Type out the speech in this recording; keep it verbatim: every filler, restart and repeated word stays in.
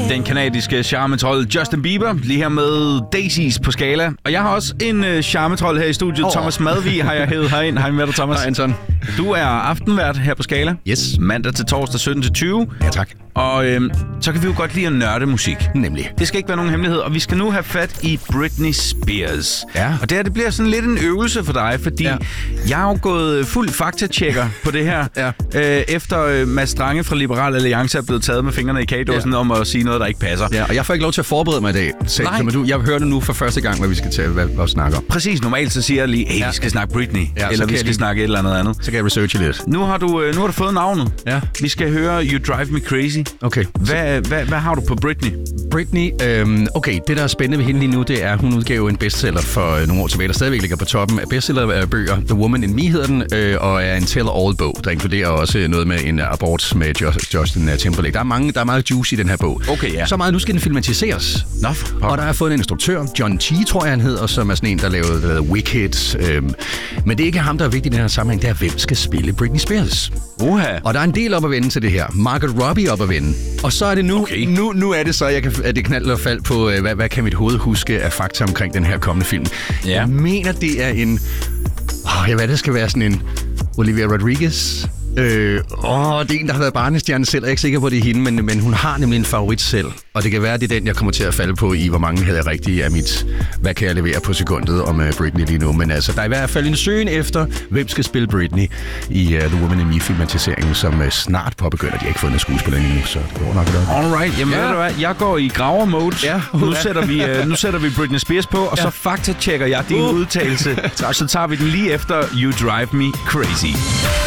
Den kanadiske charmetrol Justin Bieber, lige her med Daisies på Skala. Og jeg har også en uh, charmetrol her i studiet. Oh. Thomas Madvig har jeg hævet herind. Hej med dig, Thomas. Hej, Anton. Du er aftenvært her på Skala. Yes. Mandag til torsdag sytten til tyve. Ja, tak. Og øhm, så kan vi jo godt lide at nørde musik. Nemlig. Det skal ikke være nogen hemmelighed. Og vi skal nu have fat i Britney Spears. Ja. Og det her, det bliver sådan lidt en øvelse for dig, fordi ja. jeg har jo gået fuld faktatjekker på det her. ja. øh, efter øh, Mads Strange fra Liberal Alliance er blevet taget med fingrene i kagedåsen ja. om at sige noget, der ikke passer. Ja, og jeg får ikke lov til at forberede mig i dag. Så, men du, jeg hører det nu for første gang, hvad vi skal til at, at snakke om. Præcis. Normalt så siger jeg lige, hey, ja. vi skal snakke Britney. Ja, eller vi skal lige... snakke et eller andet andet. Så kan jeg researche lidt. Nu har du, øh, nu har du fået navnet. Ja. Vi skal høre You Drive Me Crazy. Okay. Hvad, hvad, hvad har du på Britney? Britney, øhm, okay, det der er spændende ved hende lige nu, det er, at hun udgav en bestseller for øh, nogle år tilbage, der stadigvæk ligger på toppen af bestsellerbøger. The Woman in Me hedder den, øh, og er en tell-all-bog, der inkluderer også noget med en abort med Justin Timberlake. Der er, mange, der er meget juice i den her bog. Okay, ja. Så meget, nu skal den filmatiseres. Nå, og der er fået en instruktør, John T, tror jeg han hedder, som er sådan en, der lavede, der lavede Wicked. Øhm, men det er ikke ham, der er vigtigt i den her sammenhæng, det er, hvem skal spille Britney Spears. Uha. Og der er en del op at vende til det her. Margot Robbie op at vende. Og så er det nu, okay. nu, nu er det så, jeg kan, at det knalder og fald på, hvad, hvad kan mit hoved huske af fakta omkring den her kommende film. Ja. Jeg mener, det er en... Åh, jeg ved, det skal være sådan en Olivia Rodriguez... Øh, åh, det er en, der har været barnestjerne selv. Jeg er ikke sikker på, at det er hende, men, men hun har nemlig en favorit selv. Og det kan være, at det er den, jeg kommer til at falde på i, hvor mange havde jeg rigtigt af mit, hvad kan jeg levere på sekundet om uh, Britney lige nu. Men altså, der er i hvert fald en søgen efter, hvem skal spille Britney i uh, The Woman in Me-filmatiseringen, som uh, snart påbegynder. De har ikke fundet skuespiller endnu, så det går nok godt. Alright, jamen ja. ved du hvad, jeg går i graver-mode. Ja. Nu, sætter vi, uh, nu sætter vi Britney Spears på, og ja. så faktatjekker jeg din uh. udtalelse. Så tager vi den lige efter You Drive Me Crazy.